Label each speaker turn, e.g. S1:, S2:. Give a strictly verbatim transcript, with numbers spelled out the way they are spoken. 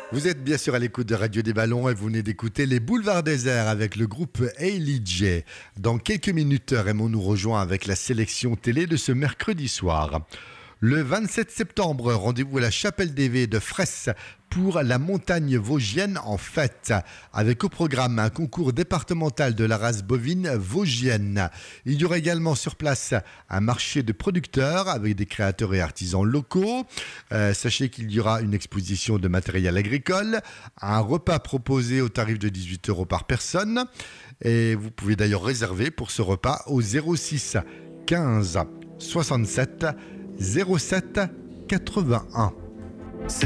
S1: Vous êtes bien sûr à l'écoute de Radio des Ballons et vous venez d'écouter les Boulevards Déserts avec le groupe Hailey J. Dans quelques minutes, Raymond nous rejoint avec la sélection télé de ce mercredi soir. Le vingt-sept septembre, rendez-vous à la Chapelle des Vets de Fresse pour la montagne vosgienne en fête, avec au programme un concours départemental de la race bovine vosgienne. Il y aura également sur place un marché de producteurs avec des créateurs et artisans locaux. Euh, sachez qu'il y aura une exposition de matériel agricole, un repas proposé au tarif de dix-huit euros par personne. Et vous pouvez d'ailleurs réserver pour ce repas au zéro six quinze soixante-sept zéro sept quatre-vingt-un.